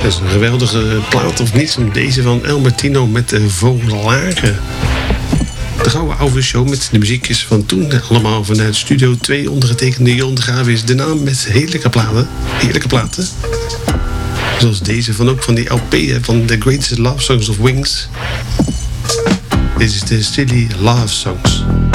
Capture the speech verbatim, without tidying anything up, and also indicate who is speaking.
Speaker 1: Dat is een geweldige plaat of niet? Deze van El Martino met de Volare. De gouden oude show met de muziekjes van toen. Allemaal vanuit Studio twee. Ondergetekende Jon de Graaf is de naam met heerlijke platen. Heerlijke platen. Zoals deze van ook van die L P van The Greatest Love Songs of Wings. Dit is de Silly Love Songs.